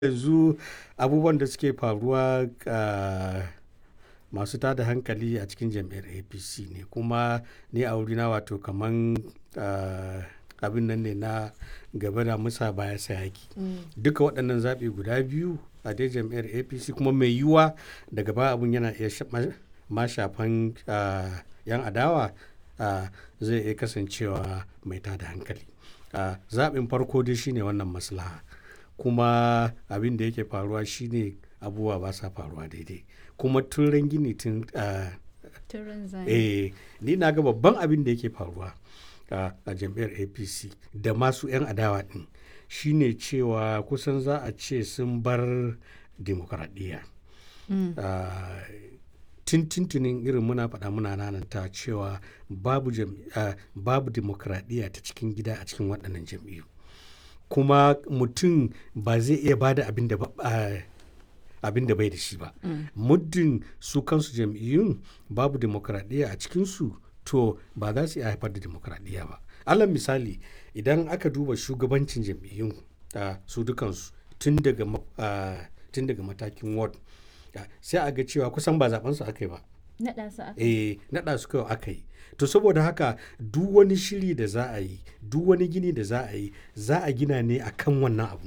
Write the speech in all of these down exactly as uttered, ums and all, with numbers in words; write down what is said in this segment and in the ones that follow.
yanzu abubuwan da suke faruwa ah, masu tada hankali a cikin jam'iyyar A P C ne, kuma ni a wurina wato kaman ah, abin nan ne na gaba da musa baya sa yaki. Duka waɗannan zaɓi guda biyu a dai jam'iyyar A P C, kuma mai yiwuwa daga baya abun yana iya ma shafan ah, 'yan adawa, ah, zai iya kasancewa mai tada hankali. Ah, zaɓin farko dai shine wannan maslaha, kuma abin da yake faruwa shine abubuwa ba sa faruwa daidai, kuma tun ran gini tun ah, eh, ni na ga babban abin da yake faruwa ah, a jam'iyyar A P C da masu 'yan adawa ɗin shine cewa kusan za a ce sun bar dimokuraɗiyya. Ah, tun tuntunin irin muna faɗa muna nananta cewa babu jam, ah, babu dimokuraɗiyya ta cikin gida a cikin waɗannan jam'iyyu, kuma mutum ba zai iya bada abin da ba ah, abin da bai da shi ba. Muddin su kansu jam'iyyun babu dimokuraɗiyya a cikinsu, to ba za su iya haifar da dimokuraɗiyya ba. Alal misali, idan aka duba shugabancin jam'iyyun ah, su dukansu tun daga ah, tun daga matakin ward, ah, sai a ga cewa kusan ba zaben su aka yi ba. Naɗa su aka Eh, naɗa su kawai aka yi. To saboda haka duk wani shiri da za a yi, duk wani gini da za a yi, za a gina ne akan wannan abu.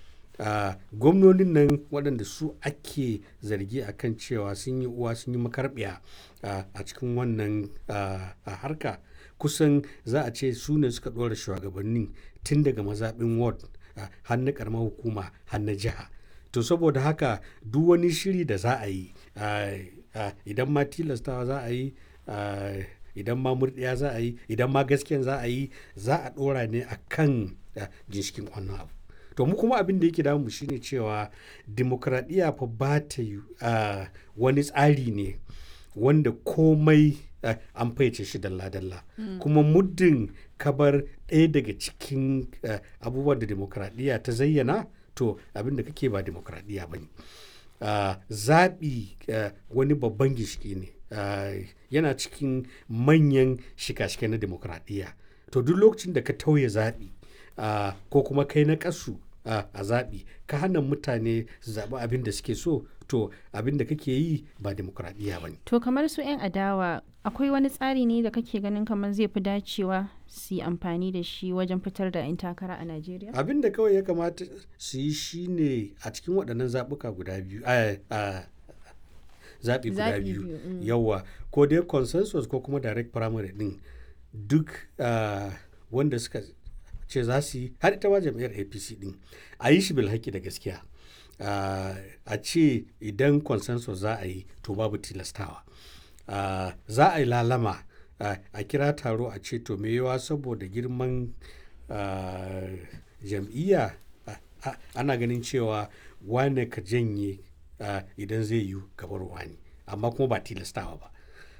Uh, gwamnonin nan waɗanda su ake zargi akan cewa sun yi uwa sun yi makarbiya uh, a cikin wannan uh, uh, harka, kusan za a ce su ne suka ɗora shugabannin tun daga mazaɓin ward uh, har na ƙaramar hukuma har na jiha. To saboda haka duk wani shiri da za a yi, uh, uh, idan ma tilastawa za a yi, uh, idan ma murɗiya za a yi, idan ma gaskiyan za a yi, za a ɗora ne akan uh, ginshikin wannan abu. To mu kuma abin da yake damu shine cewa dimokuraɗiyya fa ba ta yi uh, wani tsari ne wanda komai uh, an faice shi dalla-dalla. Mm. Kuma muddin kabar ɗaya daga cikin uh, abubuwan da dimokuraɗiyya ta zayyana, to abin da kake ba dimokuraɗiyya ba ne. Uh, zaɓi uh, wani babban gishiki ne, uh, yana cikin manyan shika-shika na dimokuraɗiyya. To duk lokacin da ka tauye zaɓi, Uh, ko kuma kai na kasu uh, a zaɓi, ka hana mutane su zaɓi abin da suke so, to abin da kake yi ba demokuraɗiyya ba ne. To kamar su 'yan adawa, akwai wani tsari ne da kake ganin kamar zai fi dacewa su yi amfani da shi wajen fitar da 'yan takara a Najeriya? Abin da kawai ya kamata su yi shi ne a cikin waɗannan zaɓuka guda biyu, uh, uh, zaɓi guda biyu, mm. yawa, ko dai consensus ko kuma direct primary ɗin, duk uh, wanda suka ce za su yi, har ita ma jam'iyyar A P C din a yi shi bilhaki da gaskiya, uh, a ce idan consensus za a yi to babu tilastawa, uh, za a yi lalama, uh, a kira taro a ce to me yawa saboda girman uh, jam'iyya uh, uh, ana ganin cewa wane ka janye uh, idan zai yi gabar wani, amma kuma ba tilastawa ba.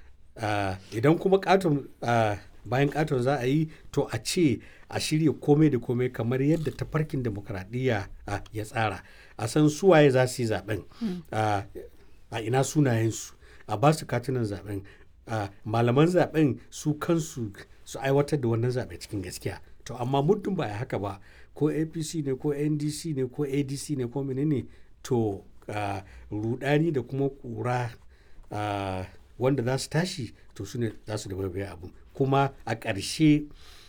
Uh, idan kuma katon uh, bayan katon za a yi, to a ce a shirya komai da komai kamar yadda tafarkin demokradiyya uh, ya tsara, a san suwaye za su yi zaben, mm. uh, a ina sunayensu, a ba su katunan zaben, uh, malaman zaben su kansu su aiwatar da wannan zaɓe cikin gaskiya. To amma muddin ba a haka ba, ko A P C ne ko N D C ne ko A D C ne ko menene, to uh, rudani da kuma kura uh, wanda za su tashi, to su ne za su da bai abu, kuma a ƙarshe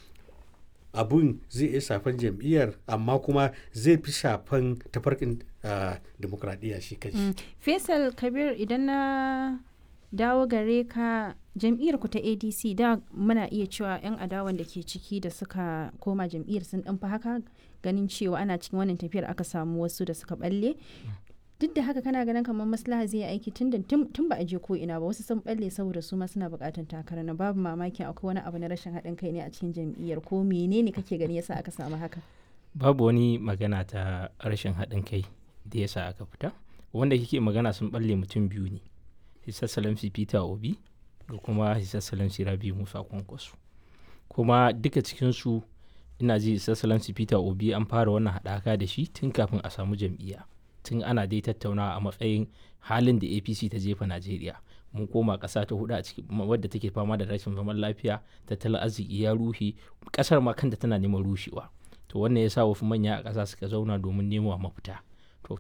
abun zai iya shafan jam'iyyar, amma kuma zai fi shafan tafarkin uh, demokradiyya shi kai. Mm. Faisal Kabir, idan na dawo gare ka, jam'iyyar ku ta A D C da muna iya cewa 'yan adawan da ke ciki da suka koma jam'iyyar sun ɗan fi haka, ganin cewa ana cikin wannan tafiyar aka samu wasu da suka balle. Mm. Duk da haka kana ganin kamar maslaha zai yi aiki tun tun ba a je ko ina ba, wasu sun balle saboda su ma suna buƙatar takara, na babu mamakin akwai wani abu na rashin haɗin kai ne a cikin jam'iyyar, ko menene kake gani yasa aka samu haka? Babu wani magana ta rashin haɗin kai da yasa aka fita. Wanda kike magana sun balle mutum biyu ne, His Excellency Peter Obi da kuma His Excellency Rabiu Musa Kwankwaso. Kuma duka cikinsu ina ji His Excellency Peter Obi an fara wannan haɗaka da shi tun kafin a samu jam'iyya. Tun ana dai tattaunawa a matsayin halin da A P C ta jefa Najeriya. Mun koma ƙasa ta hudu a cikin wadda take fama da rashin zaman lafiya, tattalin arziki ya rushe, ƙasar ma kanta tana neman rushewa. To wannan ya sa wasu manya a ƙasa suka zauna domin nemo mafita.